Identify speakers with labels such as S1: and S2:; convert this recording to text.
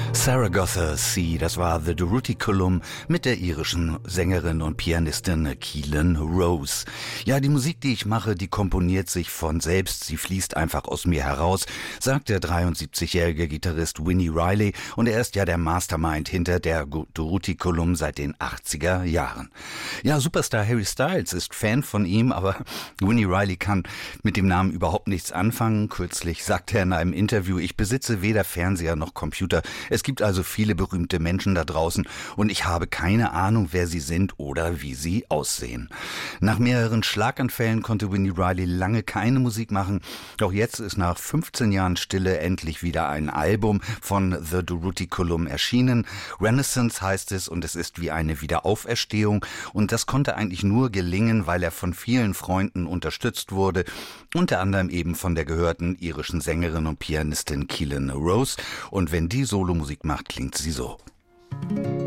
S1: Zaragoza Sea, das war The Durruti-Column mit der irischen Sängerin und Pianistin Keelan Rose. Ja, die Musik, die ich mache, die komponiert sich von selbst, sie fließt einfach aus mir heraus, sagt der 73-jährige Gitarrist Winnie Riley, und er ist ja der Mastermind hinter der Durruti-Column seit den 80er Jahren. Ja, Superstar Harry Styles ist Fan von ihm, aber Winnie Riley kann mit dem Namen überhaupt nichts anfangen. Kürzlich sagte er in einem Interview: Ich besitze weder Fernseher noch Computer. Es gibt also viele berühmte Menschen da draußen und ich habe keine Ahnung, wer sie sind oder wie sie aussehen. Nach mehreren Schlaganfällen konnte Winnie Riley lange keine Musik machen. Doch jetzt ist nach 15 Jahren Stille endlich wieder ein Album von The Durruti-Column erschienen. Renaissance heißt es, und es ist wie eine Wiederauferstehung. Und das konnte eigentlich nur gelingen, weil er von vielen Freunden unterstützt wurde. Unter anderem eben von der gehörten irischen Sängerin und Pianistin Keelan Rose. Und wenn die Solomusik macht, klingt sie so.